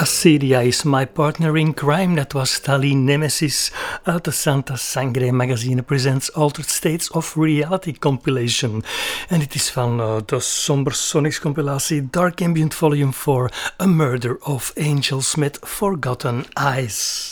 Assyria is my partner in crime. Dat was Tali Nemesis uit de Santa Sangre magazine presents Altered States of Reality compilation. En dit is van de Somber Sonics compilatie Dark Ambient Volume 4, A Murder of Angels met Forgotten Eyes.